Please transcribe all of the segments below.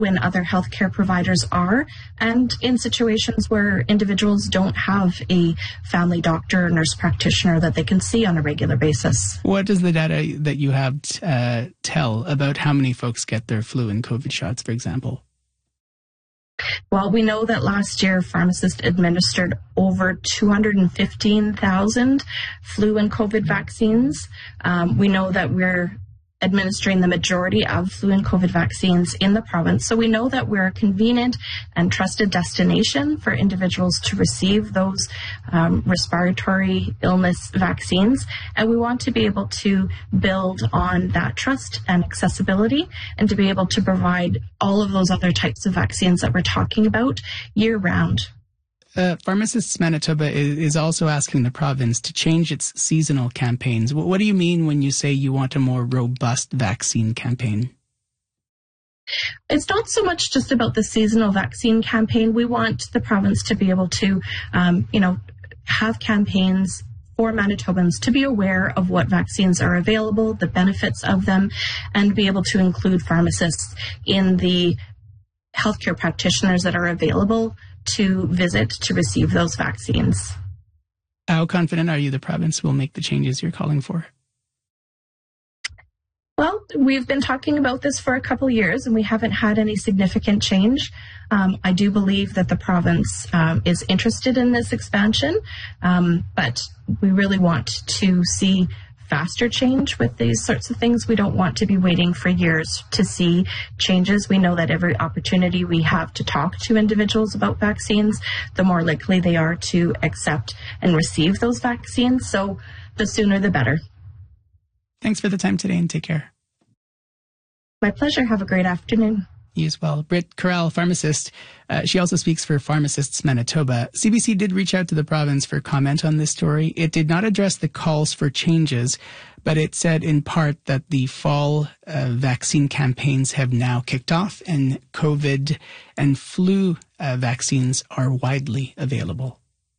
when other healthcare providers are, and in situations where individuals don't have a family doctor or nurse practitioner that they can see on a regular basis. What does the data that you have tell about how many folks get their flu and COVID shots, for example? Well, we know that last year pharmacists administered over 215,000 flu and COVID vaccines. We know that we're administering the majority of flu and COVID vaccines in the province. So we know that we're a convenient and trusted destination for individuals to receive those respiratory illness vaccines. And we want to be able to build on that trust and accessibility and to be able to provide all of those other types of vaccines that we're talking about year round. Pharmacists Manitoba is also asking the province to change its seasonal campaigns. What do you mean when you say you want a more robust vaccine campaign? It's not so much just about the seasonal vaccine campaign. We want the province to be able to, have campaigns for Manitobans to be aware of what vaccines are available, the benefits of them, and be able to include pharmacists in the healthcare practitioners that are available to visit to receive those vaccines. How confident are you the province will make the changes you're calling for? Well, we've been talking about this for a couple of years and we haven't had any significant change. I do believe that the province is interested in this expansion, but we really want to see faster change with these sorts of things. We don't want to be waiting for years to see changes. We know that every opportunity we have to talk to individuals about vaccines, the more likely they are to accept and receive those vaccines. So the sooner the better. Thanks for the time today and take care. My pleasure. Have a great afternoon. You as well. Britt Corral, pharmacist. She also speaks for Pharmacists Manitoba. CBC did reach out to the province for comment on this story. It did not address the calls for changes, but it said in part that the fall vaccine campaigns have now kicked off and COVID and flu vaccines are widely available.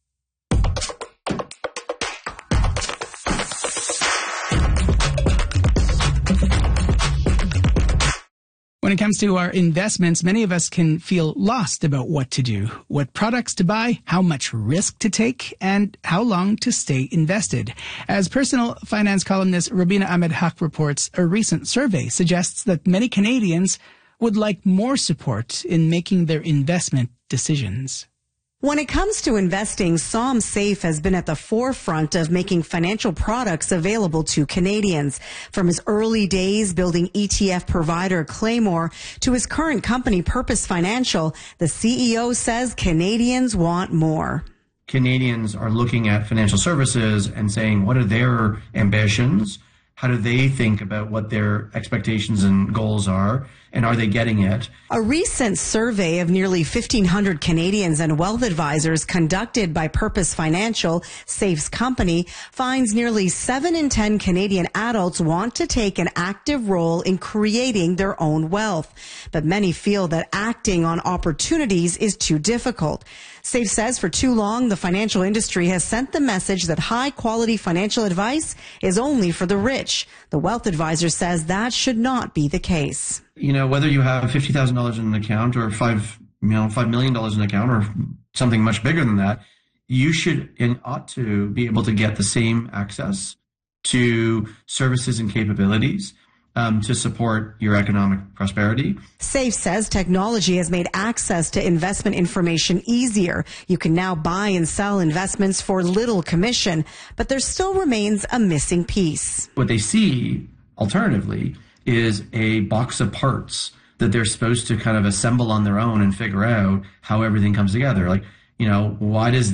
When it comes to our investments, many of us can feel lost about what to do, what products to buy, how much risk to take, and how long to stay invested. As personal finance columnist Robina Ahmed Haq reports, a recent survey suggests that many Canadians would like more support in making their investment decisions. When it comes to investing, SomSafe has been at the forefront of making financial products available to Canadians. From his early days building ETF provider Claymore to his current company Purpose Financial, the CEO says Canadians want more. Canadians are looking at financial services and saying, what are their ambitions? How do they think about what their expectations and goals are? And are they getting it? A recent survey of nearly 1,500 Canadians and wealth advisors conducted by Purpose Financial, Safe's company, finds nearly 7 in 10 Canadian adults want to take an active role in creating their own wealth. But many feel that acting on opportunities is too difficult. Safe says for too long, the financial industry has sent the message that high-quality financial advice is only for the rich. The wealth advisor says that should not be the case. You know, whether you have $50,000 in an account or $5 million in an account or something much bigger than that, you should and ought to be able to get the same access to services and capabilities to support your economic prosperity. Safe says technology has made access to investment information easier. You can now buy and sell investments for little commission, but there still remains a missing piece. What they see, alternatively, is a box of parts that they're supposed to kind of assemble on their own and figure out how everything comes together. Like, why do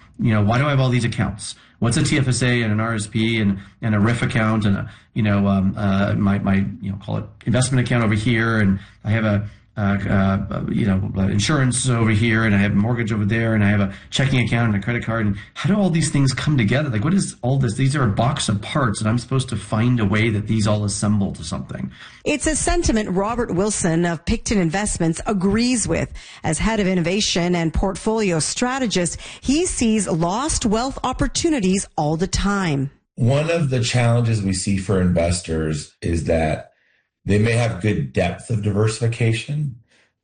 I have all these accounts? What's a TFSA and an RSP and a RIF account and my call it investment account over here, and I have a insurance over here, and I have a mortgage over there, and I have a checking account and a credit card. And how do all these things come together? Like, what is all this? These are a box of parts, and I'm supposed to find a way that these all assemble to something. It's a sentiment Robert Wilson of Picton Investments agrees with. As head of innovation and portfolio strategist, he sees lost wealth opportunities all the time. One of the challenges we see for investors is that they may have good depth of diversification,